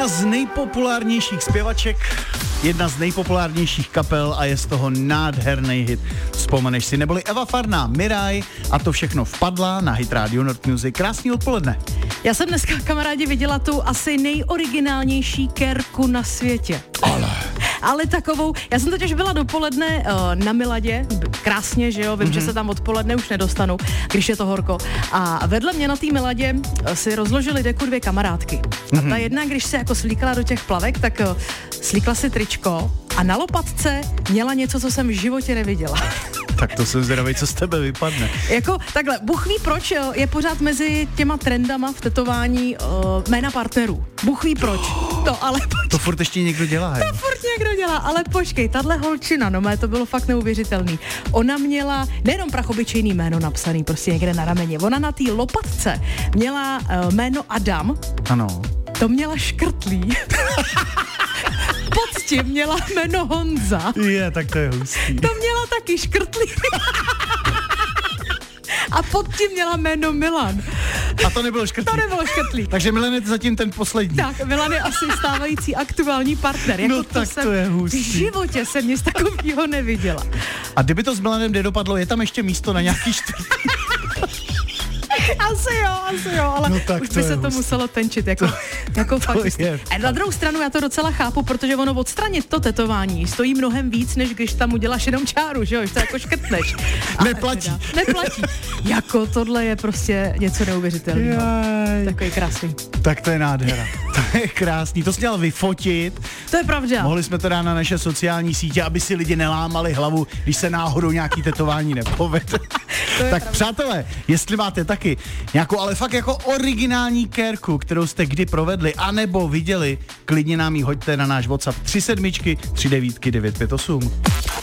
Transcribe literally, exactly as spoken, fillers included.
Jedna z nejpopulárnějších zpěvaček, jedna z nejpopulárnějších kapel a je z toho nádherný hit. Vzpomeneš si, neboli Eva Farná, Miraj a to všechno vpadla na Hit Radio Nord Music. Krásný odpoledne. Já jsem dneska, kamarádi, viděla tu asi nejoriginálnější kérku na světě. Ale... Ale takovou, já jsem totiž byla dopoledne uh, na Miladě, krásně, že jo, vím, mm-hmm. že se tam odpoledne už nedostanu, když je to horko. A vedle mě na té Miladě uh, si rozložili deku dvě kamarádky. Mm-hmm. A ta jedna, když se jako slíkala do těch plavek, tak uh, slíkla si tričko a na lopatce měla něco, co jsem v životě neviděla. Tak to jsem zvědavý, co z tebe vypadne. Jako takhle, Bůh ví proč, je pořád mezi těma trendama v tetování uh, jména partnerů. Bůh ví proč. To ale počkej. To furt ještě někdo dělá, To furt někdo dělá, ale počkej, tahle holčina, no mé, to bylo fakt neuvěřitelný. Ona měla nejenom prachobyčejný jméno napsaný prostě někde na rameni, ona na té lopatce měla uh, jméno Adam. Ano. To měla škrtlý. Pod tím měla jméno Honza. Je, tak to je hustý. To měla taky škrtlý. A pod tím měla jméno Milan. A to nebylo škrtlý. To nebylo škrtlý. Takže Milan je zatím ten poslední. Tak, Milan je asi stávající aktuální partner. Jako no to tak jsem, to je hustý. V životě jsem nic takového neviděla. A kdyby to s Milanem nedopadlo, je tam ještě místo na nějaký čtvrtý? Asi jo, asi jo, ale no už by se to hustý. muselo tenčit, jako, to, jako fakt. A na druhou stranu já to docela chápu, protože ono odstranit to tetování stojí mnohem víc, než když tam uděláš jenom čáru, že jo, že to jako škrtneš. Neplatí. Teda, neplatí. Jako tohle je prostě něco neuvěřitelného. Takový krásný. Tak to je nádhera. To je krásný. To jsi měl vyfotit. To je pravda. Mohli jsme to dát na naše sociální sítě, aby si lidi nelámali hlavu, když se náhodou nějaký tetování nepovede. Tak pravda. Přátelé, jestli máte taky nějakou, ale fakt jako originální kérku, kterou jste kdy provedli, anebo viděli, klidně nám ji hoďte na náš WhatsApp tři sedmičky tři devítky devět pět osm.